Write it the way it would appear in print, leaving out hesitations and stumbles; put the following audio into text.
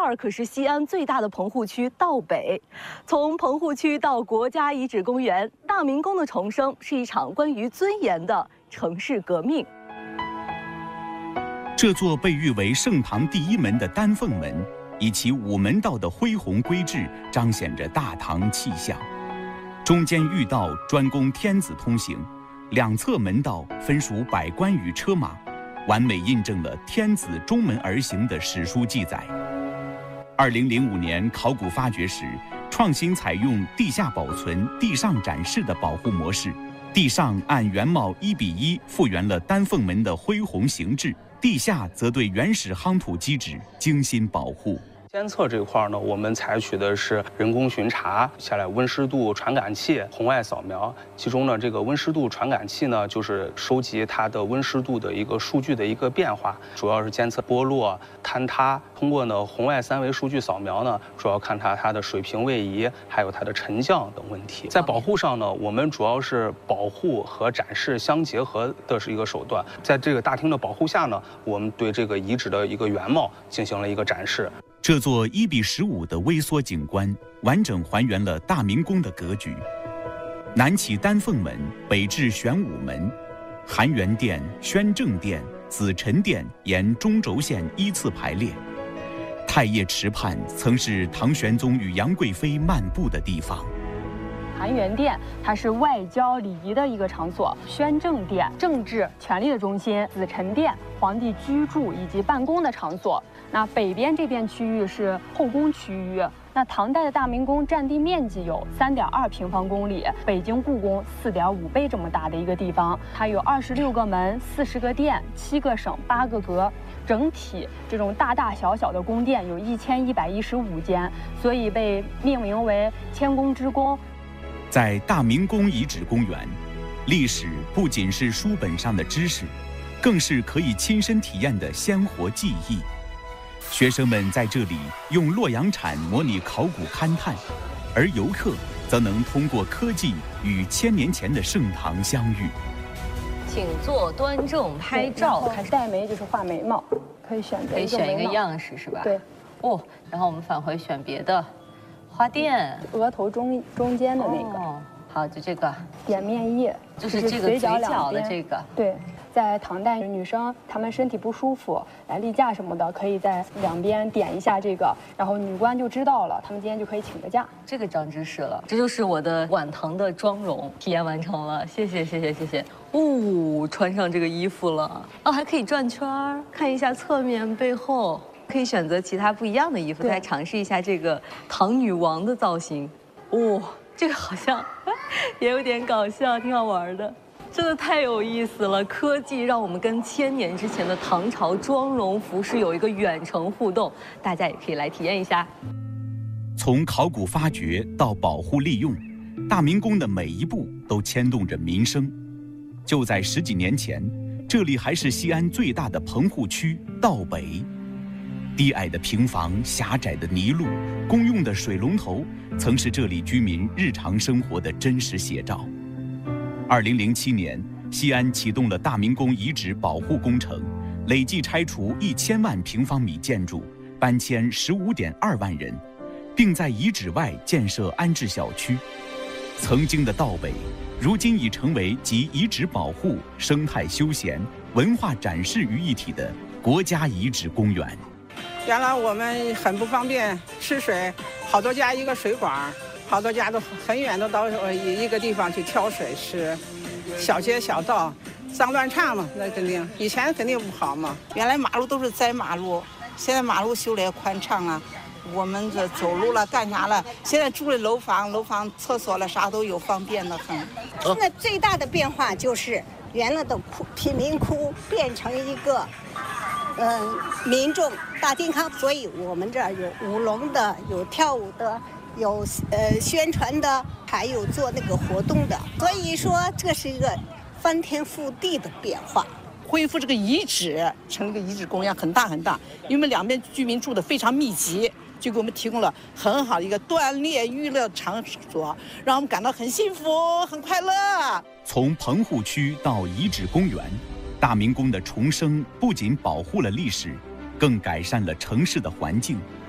2可是西安最大的棚户区道北。从棚户区到国家遗址公园，大明宫的重生是一场关于尊严的城市革命。 这座被誉为盛唐第一门的丹凤门，以其午门道的恢宏规制，彰显着大唐气象。中间御道专供天子通行，两侧门道分属百官与车马，完美印证了天子中门而行的史书记载。2005年考古发掘时，创新采用地下保存、地上展示的保护模式，地上按原貌1:1复原了丹凤门的恢宏形制，地下则对原始夯土基址精心保护。 监测这块呢，我们采取的是人工巡查，下来温湿度传感器、红外扫描。其中呢，这个温湿度传感器呢，就是收集它的温湿度的一个数据的一个变化，主要是监测剥落、坍塌。通过呢红外3维数据扫描呢，主要看它的水平位移，还有它的沉降等问题。在保护上呢，我们主要是保护和展示相结合的是一个手段。在这个大厅的保护下呢，我们对这个遗址的一个原貌进行了一个展示。 这座1:15的微缩景观，完整还原了大明宫的格局。南起丹凤门，北至玄武门，含元殿、宣政殿、紫宸殿沿中轴线依次排列。太液池畔曾是唐玄宗与杨贵妃漫步的地方。 含元殿它是外交礼仪的一个场所，宣政殿政治权力的中心，紫宸殿皇帝居住以及办公的场所。那北边这片区域是后宫区域。那唐代的大明宫占地面积有3.2平方公里，北京故宫4.5倍这么大的一个地方，它有26个门、40个殿、7个省、8个阁，整体这种大大小小的宫殿有1115间，所以被命名为千宫之宫。 在大明宫遗址公园，历史不仅是书本上的知识，更是可以亲身体验的鲜活记忆。学生们在这里用洛阳铲模拟考古勘探，而游客则能通过科技与1000年前的盛唐相遇。 请坐端正拍照， 开始黛眉就是画眉毛，可以选择一个样式是吧？ 对。 哦，然后我们返回选别的，花店， 额头中间的那个。 哦，好，就这个点面液， 就是这个嘴角的这个。 对。在唐代，女生她们身体不舒服，来例假什么的，可以在两边点一下这个，然后女官就知道了，她们今天就可以请个假。 这个长知识了，这就是我的晚唐的妆容体验完成了，谢谢。哦，穿上这个衣服了，哦，还可以转圈儿，看一下侧面、背后，可以选择其他不一样的衣服，再尝试一下这个唐女王的造型。哦，这个好像也有点搞笑，挺好玩的。真的太有意思了！科技让我们跟1000年之前的唐朝妆容服饰有一个远程互动，大家也可以来体验一下。 从考古发掘到保护利用，大明宫的每一步都牵动着民生。就在10几年前，这里还是西安最大的棚户区道北。低矮的平房、狭窄的泥路、公用的水龙头，曾是这里居民日常生活的真实写照。2007年，西安启动了大明宫遗址保护工程，累计拆除1000万平方米建筑，搬迁15.2万人，并在遗址外建设安置小区。曾经的道北，如今已成为集遗址保护、生态休闲、文化展示于一体的国家遗址公园。 原来我们很不方便吃水，好多家一个水管，好多家都很远的到一个地方去挑水吃，小街小道脏乱差嘛，那肯定以前肯定不好嘛。 原来马路都是栽马路，现在马路修得也宽敞啊，我们这走路了干啥了，现在住的楼房厕所了啥都有，方便的很。 现在最大的变化就是原来的贫民窟变成一个民众大健康，所以我们这儿有舞龙的，有跳舞的，有宣传的，还有做那个活动的，所以说这是一个翻天覆地的变化。 恢复这个遗址，成一个遗址公园很大，因为我们两边居民住的非常密集，就给我们提供了很好的一个锻炼娱乐场所，让我们感到很幸福很快乐。 从棚户区到遗址公园，大明宫的重生不仅保护了历史，更改善了城市的环境，